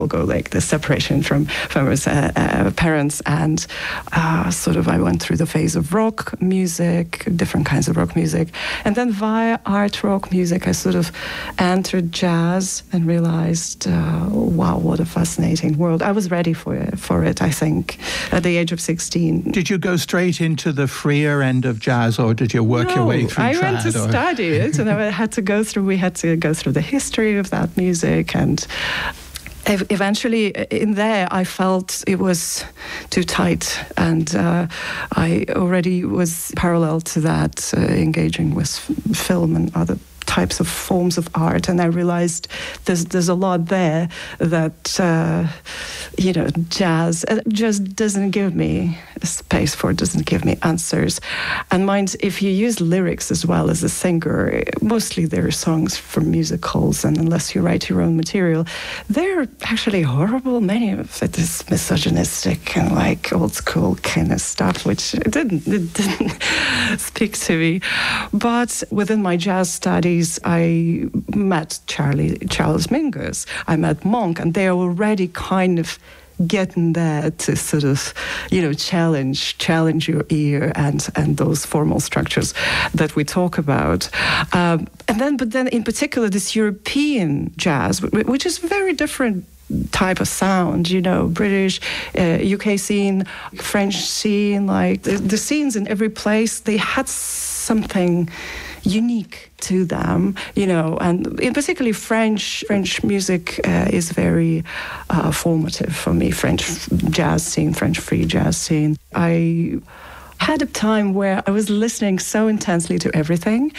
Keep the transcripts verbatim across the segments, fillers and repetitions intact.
go like the separation from from his uh, uh, parents, and uh, sort of I went through the phase of rock music, different kinds of rock music, and then via art rock music I sort of entered jazz and realized, uh, wow, what a fascinating world. I was ready for it, for it, I think, at the age of sixteen. Did you go straight into the freer end of jazz, or did you work no, your way through I trad? went to or? study it, and I had to go through. We had to go through the history of that music, and eventually in there I felt it was too tight, and uh, I already was parallel to that, uh, engaging with f- film and other types of forms of art, and I realized there's there's a lot there that uh, you know jazz just doesn't give me space for, doesn't give me answers. And mind, if you use lyrics as well as a singer, mostly they're songs from musicals, and unless you write your own material, they're actually horrible. Many of it is misogynistic and like old school kind of stuff, which it didn't it didn't speak to me. But within my jazz studies, I met Charlie, Charles Mingus, I met Monk, and they're already kind of getting there to sort of, you know, challenge challenge your ear and and those formal structures that we talk about. Um, and then, but then in particular, this European jazz, which is very different type of sound, you know, British, uh, U K scene, French scene, like the, the scenes in every place, they had something unique to them, you know, and in particularly French French music uh, is very uh, formative for me. French jazz scene, French free jazz scene. I had a time where I was listening so intensely to everything.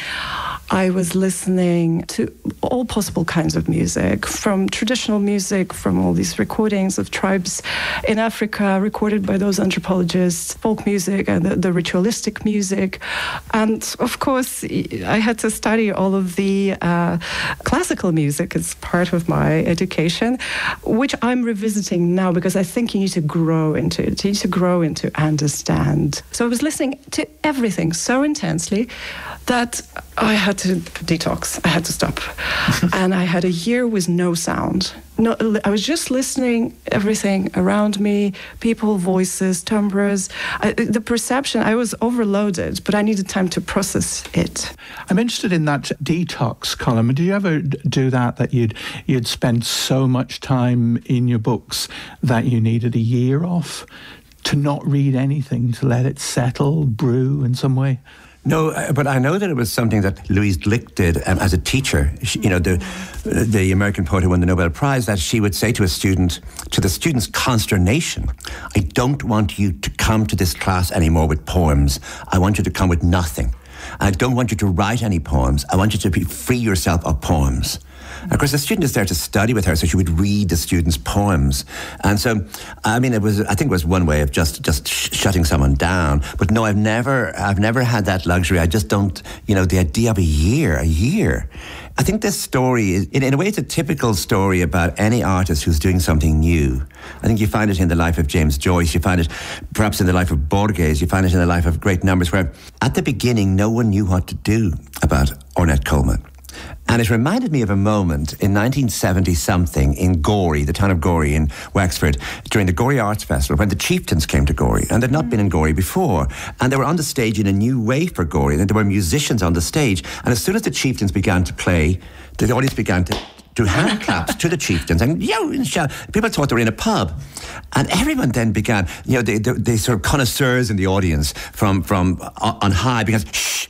I was listening to all possible kinds of music, from traditional music, from all these recordings of tribes in Africa recorded by those anthropologists, folk music and the, the ritualistic music. And of course, I had to study all of the uh, classical music as part of my education, which I'm revisiting now because I think you need to grow into it. You need to grow into understand. So I was listening to everything so intensely that I had to detox. I had to stop. And I had a year with no sound. No, I was just listening, everything around me, people, voices, timbres. I, the perception, I was overloaded, but I needed time to process it. I'm interested in that detox column. Did you ever do that, that you'd you'd spend so much time in your books that you needed a year off to not read anything, to let it settle, brew in some way? No, but I know that it was something that Louise Glück did um, as a teacher. She, you know, the the American poet who won the Nobel Prize, that she would say to a student, to the student's consternation, I don't want you to come to this class anymore with poems. I want you to come with nothing. I don't want you to write any poems. I want you to be, free yourself of poems. Of course, the student is there to study with her, so she would read the student's poems. And so, I mean, it was, I think it was one way of just, just sh- shutting someone down. But no, I've never, I've never had that luxury. I just don't, you know, the idea of a year, a year. I think this story, is, in, in a way, it's a typical story about any artist who's doing something new. I think you find it in the life of James Joyce, you find it perhaps in the life of Borges, you find it in the life of great numbers, where at the beginning, no one knew what to do about Ornette Coleman. And it reminded me of a moment in nineteen seventy-something in Gorey, the town of Gorey in Wexford, during the Gorey Arts Festival, when the Chieftains came to Gorey, and they'd not mm. been in Gorey before. And they were on the stage in a new way for Gorey, and there were musicians on the stage. And as soon as the Chieftains began to play, the audience began to do hand claps to the Chieftains, and yo, and shout. People thought they were in a pub. And everyone then began, you know, they, they, they sort of connoisseurs in the audience from, from on high began, shh,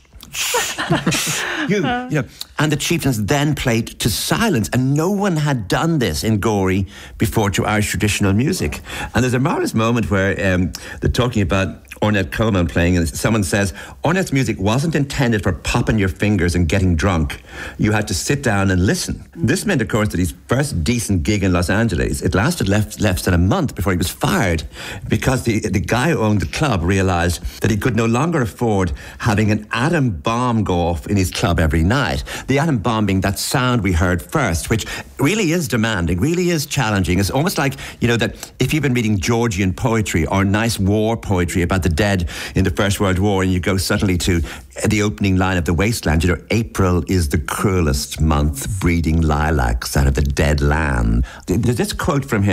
you, you know, and the Chieftains then played to silence, and no one had done this in Gorey before to Irish traditional music. And there's a marvellous moment where um, they're talking about Ornette Coleman playing, and someone says, Ornette's music wasn't intended for popping your fingers and getting drunk. You had to sit down and listen. This meant, of course, that his first decent gig in Los Angeles, it lasted less, less than a month before he was fired, because the, the guy who owned the club realised that he could no longer afford having an atom bomb go off in his club every night. The atom bomb being that sound we heard first, which really is demanding, really is challenging. It's almost like, you know, that if you've been reading Georgian poetry or nice war poetry about the dead in the First World War, and you go suddenly to the opening line of The Wasteland, you know, April is the cruelest month, breeding lilacs out of the dead land. There's this quote from him